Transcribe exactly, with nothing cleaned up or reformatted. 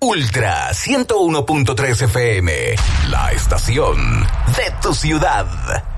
Ultra ciento uno punto tres F M, la estación de tu ciudad.